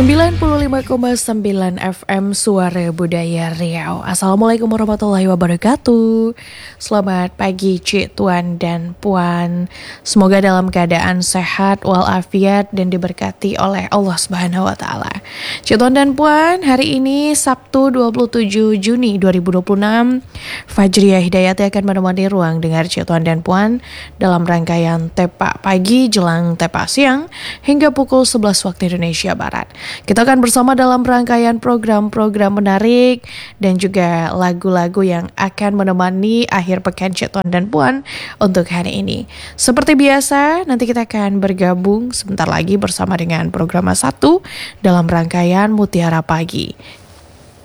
95,9 FM Suara Budaya Riau. Assalamualaikum warahmatullahi wabarakatuh. Selamat pagi Cik, Tuan dan Puan. Semoga dalam keadaan sehat walafiat dan diberkati oleh Allah Subhanahu wa taala. Cik, Tuan dan Puan, hari ini Sabtu 27 Juni 2026, Fajriah Hidayati akan menemani ruang dengar Cik, Tuan dan Puan dalam rangkaian Tepak Pagi jelang Tepak Siang hingga pukul 11 waktu Indonesia Barat. Kita akan bersama dalam rangkaian program-program menarik dan juga lagu-lagu yang akan menemani akhir pekan Cik, Tuan dan Puan untuk hari ini. Seperti biasa, nanti kita akan bergabung sebentar lagi bersama dengan program 1 dalam rangkaian Mutiara Pagi.